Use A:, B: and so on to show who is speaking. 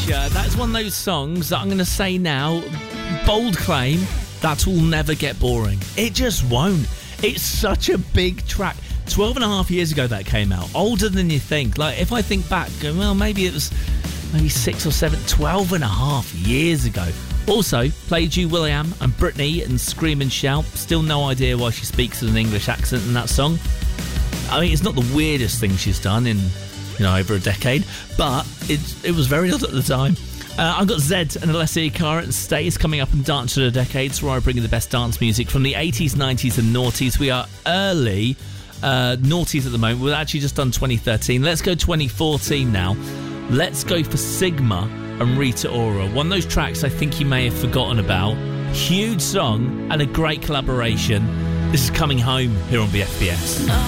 A: Future. That's one of those songs that I'm going to say now, bold claim, that will never get boring. It just won't. It's such a big track. 12 and a half years ago that came out. Older than you think. Like, if I think back, well, maybe it was 6 or 7, 12 and a half years ago. Also, played you Will.i.am and Britney and Scream and Shout. Still no idea why she speaks with an English accent in that song. I mean, it's not the weirdest thing she's done in, over a decade, but it was very odd at the time. I've got Zed and Alessia Cara and Stays coming up in Dance of the Decades, where I bring you the best dance music from the 80s, 90s and noughties. We are early noughties at the moment. We've actually just done 2013. Let's go 2014 now. Let's go for Sigma and Rita Ora. One of those tracks I think you may have forgotten about. Huge song and a great collaboration. This is Coming Home here on BFBS.